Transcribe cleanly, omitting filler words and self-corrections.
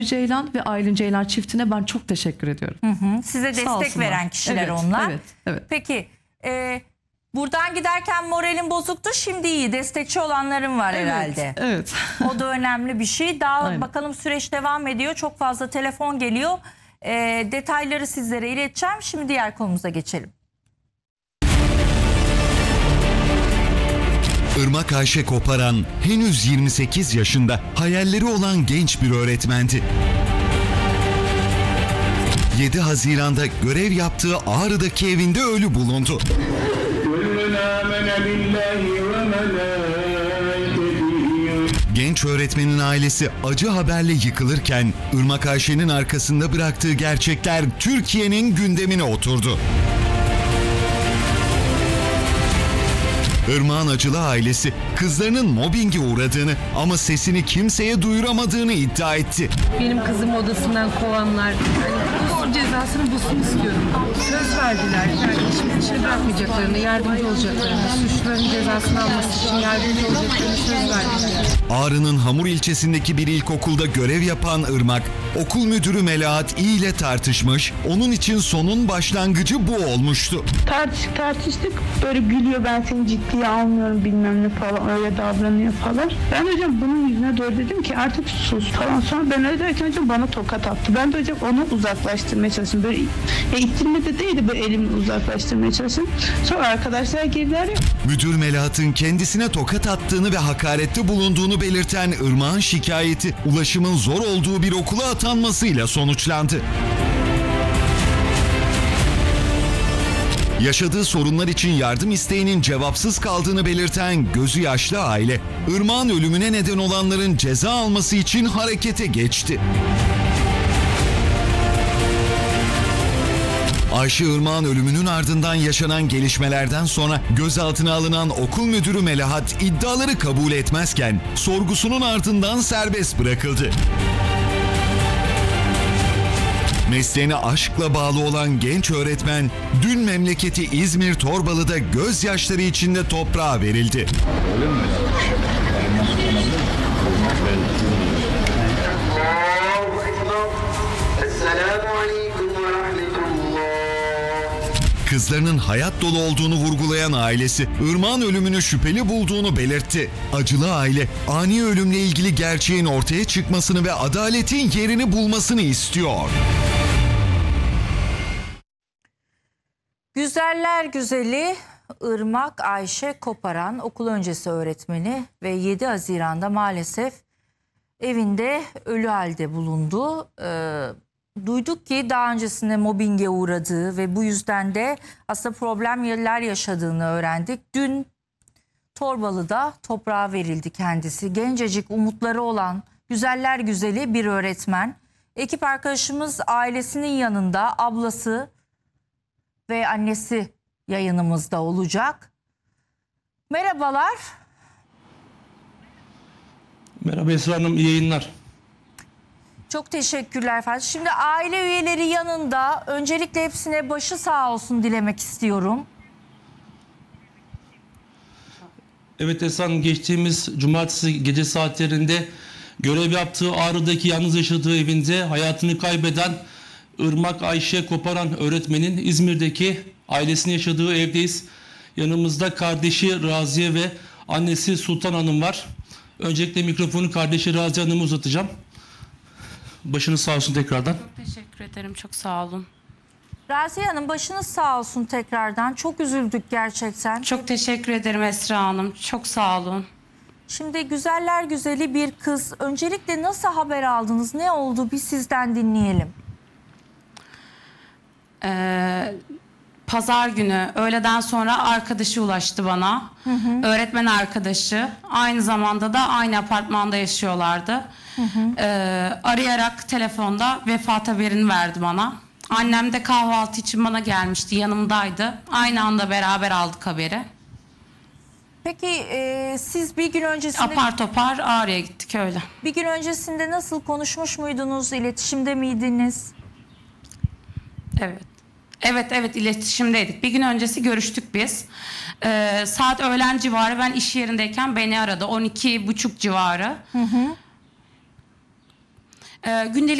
Ceylan ve Aylin Ceylan çiftine ben çok teşekkür ediyorum. Size Sağ destek olsunlar. veren kişiler Evet, onlar. evet, evet. Peki buradan giderken moralin bozuktu, şimdi iyi. Destekçi olanların var herhalde. Evet. O da önemli bir şey. Daha Aynen. bakalım, süreç devam ediyor. Çok fazla telefon geliyor. Detayları sizlere ileteceğim. Şimdi diğer konumuza geçelim. Irmak Ayşe Koparan henüz 28 yaşında, hayalleri olan genç bir öğretmendi. 7 Haziran'da görev yaptığı Ağrı'daki evinde ölü bulundu. Genç öğretmenin ailesi acı haberle yıkılırken Irmak Ayşe'nin arkasında bıraktığı gerçekler Türkiye'nin gündemine oturdu. Irmak'ın acılı ailesi kızlarının mobbinge uğradığını ama sesini kimseye duyuramadığını iddia etti. Benim kızım odasından kovanlar, yani cezasını bulsun istiyorum. Söz verdiler, yani işin içine bırakmayacaklarını, yardımcı olacaklarını, suçluların cezasını alması için yardımcı olacaklarını söz verdiler. Ağrı'nın Hamur ilçesindeki bir ilkokulda görev yapan Irmak, okul müdürü Melahat İ ile tartışmış, onun için sonun başlangıcı bu olmuştu. Tartıştık, böyle gülüyor, ben seni ciddiye almıyorum bilmem ne falan, öyle davranıyor falan. Ben hocam bunun yüzüne doğru dedim ki artık sus falan. Sonra ben öyle derken hocam bana tokat attı. Ben de hocam onu uzaklaştırmaya çalıştım. Böyle ittirme de değil de böyle elimle uzaklaştırmaya çalıştım. Sonra arkadaşlar girdiler ya. Müdür Melahat'ın kendisine tokat attığını ve hakarette bulunduğunu belirten Irmak'ın şikayeti, ulaşımın zor olduğu bir okula atanmasıyla sonuçlandı. Yaşadığı sorunlar için yardım isteğinin cevapsız kaldığını belirten gözü yaşlı aile, Irmak'ın ölümüne neden olanların ceza alması için harekete geçti. Ayşe Irmak'ın ölümünün ardından yaşanan gelişmelerden sonra gözaltına alınan okul müdürü Melahat iddiaları kabul etmezken sorgusunun ardından serbest bırakıldı. Mesleğine aşkla bağlı olan genç öğretmen dün memleketi İzmir Torbalı'da gözyaşları içinde toprağa verildi. Kızlarının hayat dolu olduğunu vurgulayan ailesi, Irmak'ın ölümünü şüpheli bulduğunu belirtti. Acılı aile, ani ölümle ilgili gerçeğin ortaya çıkmasını ve adaletin yerini bulmasını istiyor. Güzeller güzeli Irmak Ayşe Koparan okul öncesi öğretmeni ve 7 Haziran'da maalesef evinde ölü halde bulundu. Duyduk ki daha öncesinde mobbinge uğradığı ve bu yüzden de aslında problemler yaşadığını öğrendik. Dün Torbalı'da toprağa verildi kendisi. Gencecik, umutları olan güzeller güzeli bir öğretmen. Ekip arkadaşımız ailesinin yanında, ablası ve annesi yayınımızda olacak. Merhabalar. Merhaba Esra Hanım, iyi yayınlar. Çok teşekkürler efendim. Şimdi aile üyeleri yanında, öncelikle hepsine başı sağ olsun dilemek istiyorum. Evet Esra Hanım, geçtiğimiz cumartesi gece saatlerinde görev yaptığı Ağrı'daki yalnız yaşadığı evinde hayatını kaybeden Irmak Ayşe Koparan öğretmenin İzmir'deki ailesinin yaşadığı evdeyiz. Yanımızda kardeşi Raziye ve annesi Sultan Hanım var. Öncelikle mikrofonu kardeşi Raziye Hanım'a uzatacağım. Başınız sağ olsun tekrardan. Çok teşekkür ederim. Çok sağ olun. Raziye Hanım, başınız sağ olsun tekrardan. Çok üzüldük gerçekten. Çok teşekkür ederim Esra Hanım. Çok sağ olun. Şimdi güzeller güzeli bir kız. Öncelikle nasıl haber aldınız? Ne oldu? Bir sizden dinleyelim. Pazar günü öğleden sonra arkadaşı ulaştı bana. Öğretmen arkadaşı. Aynı zamanda da aynı apartmanda yaşıyorlardı. Arayarak telefonda vefat haberini verdi bana. Annem de kahvaltı için bana gelmişti, yanımdaydı. Aynı anda beraber aldık haberi. Peki siz bir gün öncesinde... Apar topar Ağrı'ya gittik öyle. Bir gün öncesinde nasıl konuşmuş muydunuz? İletişimde miydiniz? Evet. Evet iletişimdeydik. Bir gün öncesi görüştük biz. Saat öğlen civarı ben iş yerindeyken beni aradı. 12.30 civarı. Gündelik